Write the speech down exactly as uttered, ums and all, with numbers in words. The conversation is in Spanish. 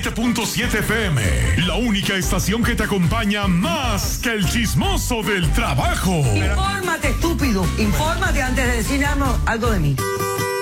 siete punto siete F M, la única estación que te acompaña más que el chismoso del trabajo. Infórmate, estúpido. Infórmate antes de decir algo de mí.